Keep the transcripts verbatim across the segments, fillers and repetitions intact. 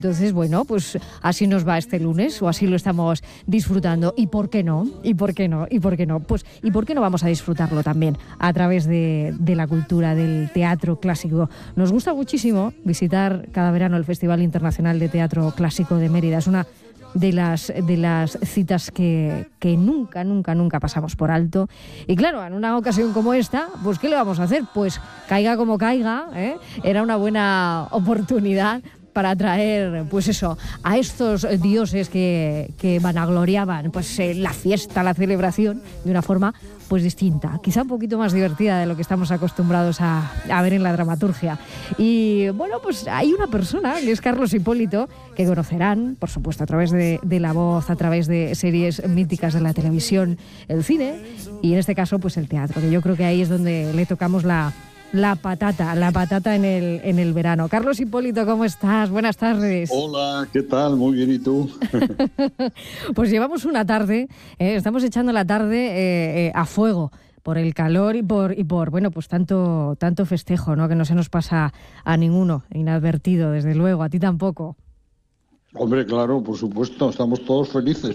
Entonces, bueno, pues así nos va este lunes, o así lo estamos disfrutando. ¿Y por qué no? ¿Y por qué no? ¿Y por qué no? Pues, ¿y por qué no vamos a disfrutarlo también a través de, de la cultura, del teatro clásico? Nos gusta muchísimo visitar cada verano el Festival Internacional de Teatro Clásico de Mérida. Es una de las, de las citas que, que nunca, nunca, nunca pasamos por alto. Y claro, en una ocasión como esta, pues ¿qué le vamos a hacer? Pues caiga como caiga, ¿eh? Era una buena oportunidad para traer, pues eso, a estos dioses que, que vanagloriaban pues, eh, la fiesta, la celebración, de una forma pues distinta, quizá un poquito más divertida de lo que estamos acostumbrados a, a ver en la dramaturgia. Y bueno, pues hay una persona, que es Carlos Hipólito, que conocerán, por supuesto, a través de, de la voz, a través de series míticas de la televisión, el cine, y en este caso, pues el teatro, que yo creo que ahí es donde le tocamos la La patata, la patata en el, en el verano. Carlos Hipólito, ¿cómo estás? Buenas tardes. Hola, ¿qué tal? Muy bien, ¿y tú? Pues llevamos una tarde, eh, estamos echando la tarde eh, eh, a fuego por el calor y por, y por bueno, pues tanto, tanto festejo, ¿no? Que no se nos pasa a ninguno inadvertido, desde luego, a ti tampoco. Hombre, claro, por supuesto, estamos todos felices.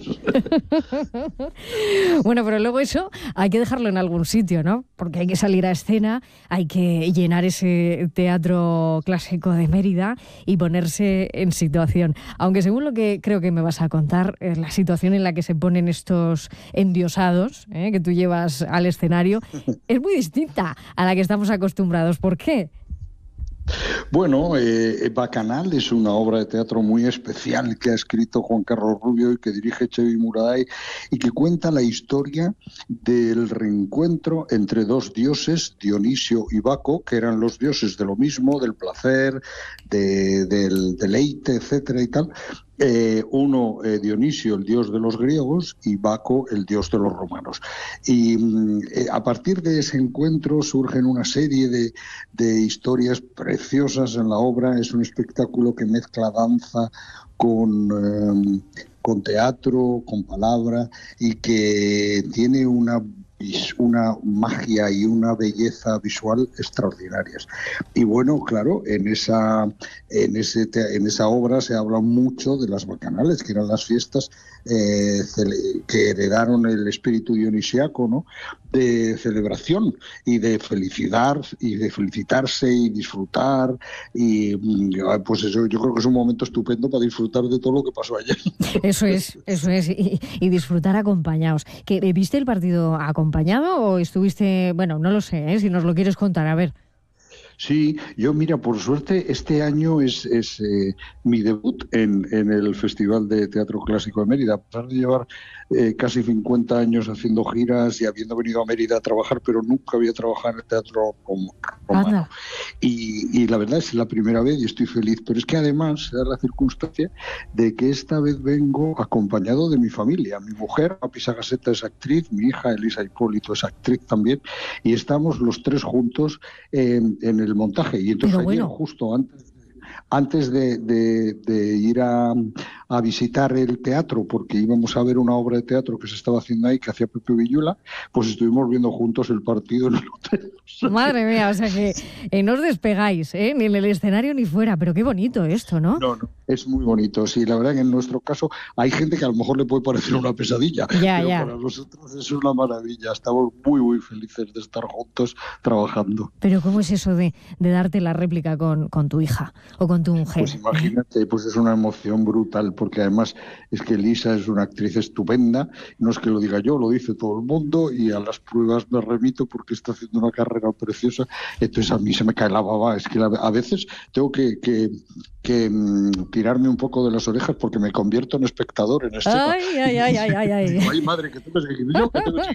Bueno, pero luego eso hay que dejarlo en algún sitio, ¿no? Porque hay que salir a escena, hay que llenar ese teatro clásico de Mérida y ponerse en situación. Aunque según lo que creo que me vas a contar, eh, la situación en la que se ponen estos endiosados, ¿eh? que tú llevas al escenario, es muy distinta a la que estamos acostumbrados. ¿Por qué? Bueno, eh, Bacanal es una obra de teatro muy especial que ha escrito Juan Carlos Rubio y que dirige Txevi Muraday y que cuenta la historia del reencuentro entre dos dioses, Dionisio y Baco, que eran los dioses de lo mismo, del placer, de, del deleite, etcétera y tal. Eh, uno, eh, Dionisio, el dios de los griegos, y Baco, el dios de los romanos. Y eh, a partir de ese encuentro surgen una serie de, de historias preciosas en la obra. Es un espectáculo que mezcla danza con, eh, con teatro, con palabra, y que tiene una una magia y una belleza visual extraordinarias. Y bueno, claro, en esa en ese en esa obra se habla mucho de las bacanales, que eran las fiestas eh, que heredaron el espíritu dionisiaco, ¿no? De celebración y de felicidad y de felicitarse y disfrutar, y pues eso, yo creo que es un momento estupendo para disfrutar de todo lo que pasó ayer. Eso es, eso es, y, y disfrutar acompañados. ¿Que, ¿Viste el partido acompañado o estuviste, bueno, no lo sé, ¿eh? Si nos lo quieres contar, a ver? Sí, yo mira, por suerte este año es, es eh, mi debut en, en el Festival de Teatro Clásico de Mérida, a pesar de llevar eh, casi cincuenta años haciendo giras y habiendo venido a Mérida a trabajar, pero nunca había trabajado en el teatro romano. Y, y la verdad es la primera vez y estoy feliz, pero es que además se da la circunstancia de que esta vez vengo acompañado de mi familia. Mi mujer, Papi Sagaseta, es actriz, mi hija Elisa Hipólito es actriz también, y estamos los tres juntos en, en el el montaje. Y entonces Pero ayer, bueno. justo antes antes de, de, de ir a, a visitar el teatro, porque íbamos a ver una obra de teatro que se estaba haciendo ahí, que hacía Pepe Villula, pues estuvimos viendo juntos el partido en el hotel. Madre mía, o sea que eh, no os despegáis, ¿eh? Ni en el escenario ni fuera, pero qué bonito esto, ¿no? No, no, es muy bonito, sí, la verdad que en nuestro caso hay gente que a lo mejor le puede parecer una pesadilla, ya, pero ya. para nosotros es una maravilla, estamos muy, muy felices de estar juntos trabajando. Pero ¿cómo es eso de, de darte la réplica con, con tu hija o con tu mujer? Pues imagínate, pues es una emoción brutal, porque además es que Elisa es una actriz estupenda, no es que lo diga yo, lo dice todo el mundo, y a las pruebas me remito porque está haciendo una carrera preciosa, entonces a mí se me cae la baba, es que a veces tengo que, que, que um, tirarme un poco de las orejas porque me convierto en espectador en escena. Ay, ay, ay, ay, ay, ay. Digo, ay madre, que tengo que seguir yo, que tengo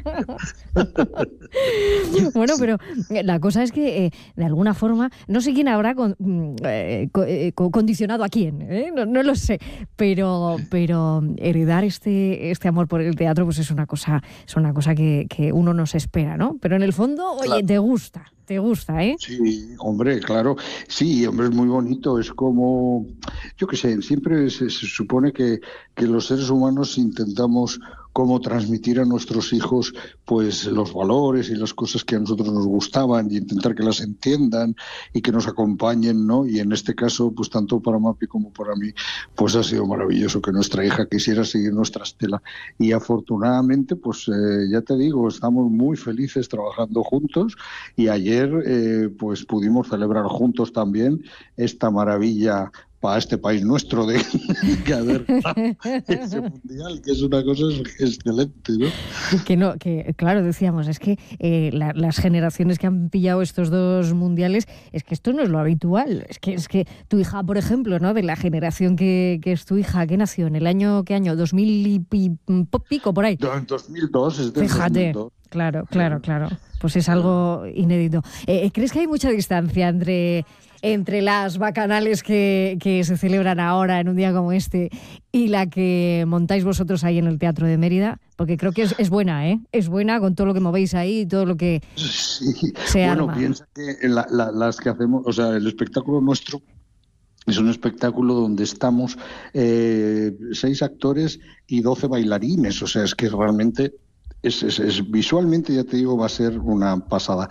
que seguir yo. Bueno, pero la cosa es que eh, de alguna forma, no sé quién habrá con, eh, eh, condicionado a quién, ¿eh? no, no lo sé, pero, pero heredar este, este amor por el teatro pues es una cosa, es una cosa que, que uno no se espera, ¿no? Pero en el fondo, oye, claro, te gusta. Te gusta, ¿eh? Sí, hombre, claro. Sí, hombre, es muy bonito. Es como, yo qué sé, siempre se, se supone que, que los seres humanos intentamos cómo transmitir a nuestros hijos pues los valores y las cosas que a nosotros nos gustaban y intentar que las entiendan y que nos acompañen, ¿no? Y en este caso, pues tanto para Mapi como para mí, pues ha sido maravilloso que nuestra hija quisiera seguir nuestra estela. Y afortunadamente, pues eh, ya te digo, estamos muy felices trabajando juntos y ayer eh, pues pudimos celebrar juntos también esta maravilla para este país nuestro de que haber ese mundial, que es una cosa excelente, ¿no? Que no, que claro, decíamos, es que eh, la, las generaciones que han pillado estos dos mundiales, es que esto no es lo habitual. Es que es que tu hija, por ejemplo, ¿no? De la generación que, que es tu hija, ¿qué nació? ¿En el año qué año? ¿dos mil y pico por ahí? En dos mil dos, es de Fíjate. dos mil dos. Claro, claro, claro. Pues es algo inédito. Eh, ¿Crees que hay mucha distancia entre, entre las bacanales que, que se celebran ahora en un día como este y la que montáis vosotros ahí en el Teatro de Mérida? Porque creo que es, es buena, ¿eh? Es buena con todo lo que movéis ahí y todo lo que sí. se bueno, arma. Piensa que la, la, las que hacemos, o sea, el espectáculo nuestro es un espectáculo donde estamos eh, seis actores y doce bailarines, o sea, es que realmente... Es, es, es visualmente, ya te digo, va a ser una pasada.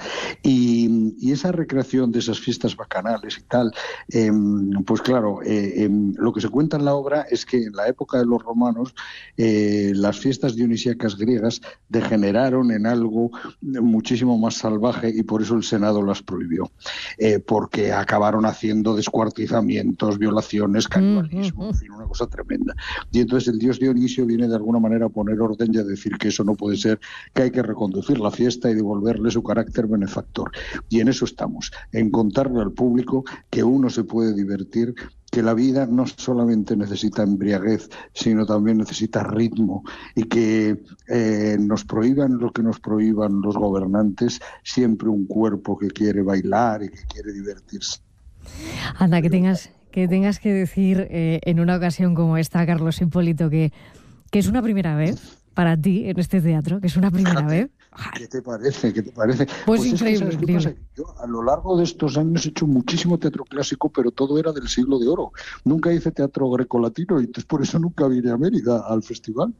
Y, y esa recreación de esas fiestas bacanales y tal, eh, pues claro, eh, eh, lo que se cuenta en la obra es que en la época de los romanos eh, las fiestas dionisíacas griegas degeneraron en algo muchísimo más salvaje y por eso el Senado las prohibió, eh, porque acabaron haciendo descuartizamientos, violaciones, canibalismo, en fin, una cosa tremenda. Y entonces el dios Dionisio viene de alguna manera a poner orden y a decir que eso no puede ser, que hay que reconducir la fiesta y devolverle su carácter benefactor. Y en eso estamos, en contarle al público que uno se puede divertir, que la vida no solamente necesita embriaguez, sino también necesita ritmo, y que eh, nos prohíban lo que nos prohíban los gobernantes, siempre un cuerpo que quiere bailar y que quiere divertirse. Anda, que tengas que, tengas que decir eh, en una ocasión como esta, Carlos Hipólito, que, que es una primera vez para ti en este teatro, que es una primera vez. ¿Qué te parece? ¿Qué te parece? Pues, pues increíble, es que, increíble. Yo a lo largo de estos años he hecho muchísimo teatro clásico, pero todo era del siglo de oro. Nunca hice teatro grecolatino y entonces por eso nunca vine a Mérida al festival.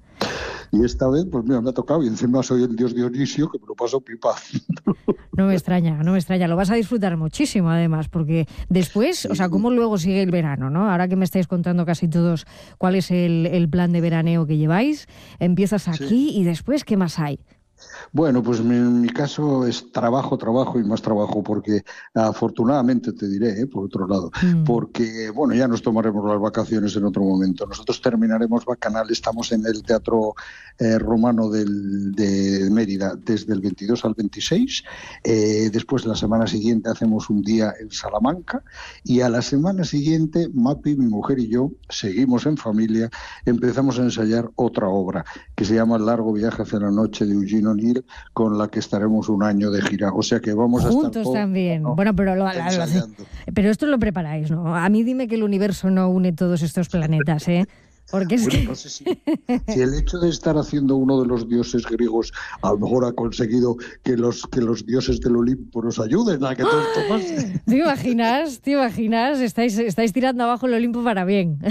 Y esta vez, pues mira, me ha tocado y encima soy el dios Dionisio, que me lo paso pipa. No me extraña, no me extraña. Lo vas a disfrutar muchísimo, además, porque después, sí. O sea, ¿cómo luego sigue el verano, no? Ahora que me estáis contando casi todos cuál es el, el plan de veraneo que lleváis, empiezas aquí sí. Y después, ¿qué más hay? Bueno, pues en mi caso es trabajo, trabajo y más trabajo, porque afortunadamente te diré, ¿eh? Por otro lado, mm. porque, bueno, ya nos tomaremos las vacaciones en otro momento. Nosotros terminaremos Bacanal, estamos en el Teatro eh, Romano del, de Mérida desde el veintidós al veintiséis, eh, después la semana siguiente hacemos un día en Salamanca y a la semana siguiente Mapi, mi mujer y yo seguimos en familia, empezamos a ensayar otra obra que se llama El largo viaje hacia la noche de Eugene O'Neill, con la que estaremos un año de gira, o sea que vamos juntos a estar juntos también, ¿no? Bueno, pero lo, lo, lo, pero esto lo preparáis, ¿no? A mí dime que el universo no une todos estos planetas, ¿eh? Porque es bueno, que... no sé si, si el hecho de estar haciendo uno de los dioses griegos a lo mejor ha conseguido que los que los dioses del Olimpo nos ayuden a que todo esto pase. ¿Te imaginas? ¿Te imaginas? Estáis, estáis tirando abajo el Olimpo para bien.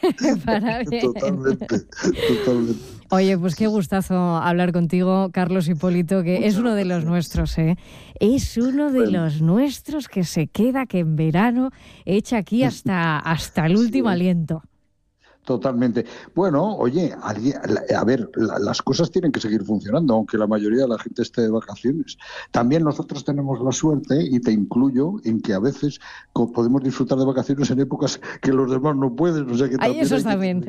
para bien. Totalmente, totalmente. Oye, pues qué gustazo hablar contigo, Carlos Hipólito, que Muchas es uno de los nuestros, ¿eh? Es uno de bueno. los nuestros que se queda, que en verano echa aquí hasta, hasta el último sí. aliento. Totalmente. Bueno, oye, a, a ver, la, las cosas tienen que seguir funcionando, aunque la mayoría de la gente esté de vacaciones. También nosotros tenemos la suerte, y te incluyo, en que a veces podemos disfrutar de vacaciones en épocas que los demás no pueden. O sea que Ay, eso también.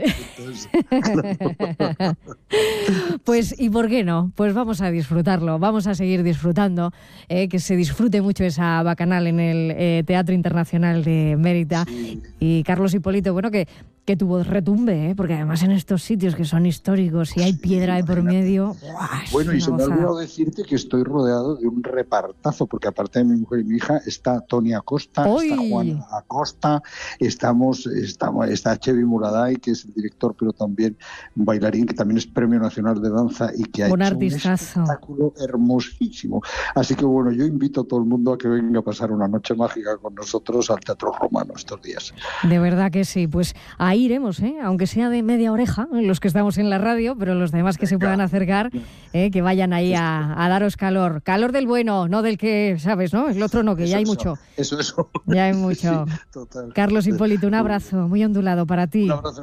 Pues, ¿y por qué no? Pues vamos a disfrutarlo, vamos a seguir disfrutando, eh, que se disfrute mucho esa bacanal en el eh, Teatro Internacional de Mérida. Sí. Y Carlos Hipólito, bueno, que que tu voz retumbe, ¿eh? Porque además en estos sitios que son históricos y hay piedra de por medio... ¡buah! Bueno, y se me ha olvidado decirte que estoy rodeado de un repartazo, porque aparte de mi mujer y mi hija está Tony Acosta, ¡Oy! Está Juan Acosta, estamos, estamos, está Chevy Muraday, que es el director, pero también un bailarín que también es Premio Nacional de Danza y que ha un hecho artistazo. Un espectáculo hermosísimo. Así que bueno, yo invito a todo el mundo a que venga a pasar una noche mágica con nosotros al Teatro Romano estos días. De verdad que sí, pues ahí ahí iremos, ¿eh? Aunque sea de media oreja, los que estamos en la radio, pero los demás que se puedan acercar, ¿eh? Que vayan ahí a, a daros calor. Calor del bueno, no del que, ¿sabes? ¿No? El otro no, que eso, ya hay eso, mucho. Eso, eso. Ya hay mucho. Sí, total. Carlos Hipólito, un abrazo muy ondulado para ti. Un abrazo.